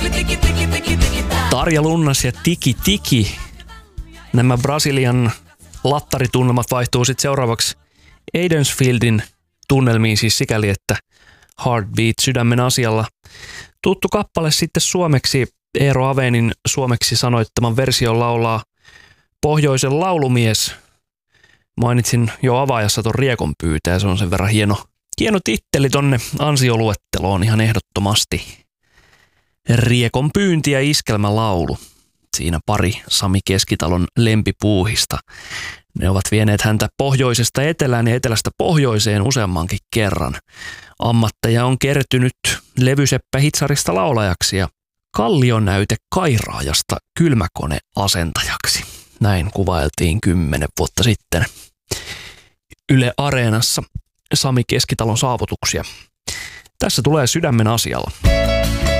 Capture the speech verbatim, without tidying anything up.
Tarja Lunnas ja Tiki Tiki. Nämä Brasilian lattaritunnelmat vaihtuu sitten seuraavaksi Aidensfieldin tunnelmiin, siis sikäli, että Heartbeat sydämen asialla. Tuttu kappale sitten suomeksi. Eero Avenin suomeksi sanoittaman version laulaa Pohjoisen laulumies. Mainitsin jo avaajassa ton Riekon pyytää, se on sen verran hieno, hieno titteli tonne ansioluetteloon ihan ehdottomasti. Riekon pyynti ja iskelmälaulu. Siinä pari Sami Keskitalon lempipuuhista. Ne ovat vieneet häntä pohjoisesta etelään ja etelästä pohjoiseen useammankin kerran. Ammatteja on kertynyt levyseppä Hitsarista laulajaksi ja Kallionäyte kairaajasta kylmäkoneasentajaksi. Näin kuvailtiin kymmenen vuotta sitten Yle Areenassa Sami Keskitalon saavutuksia. Tässä tulee sydämen asialla.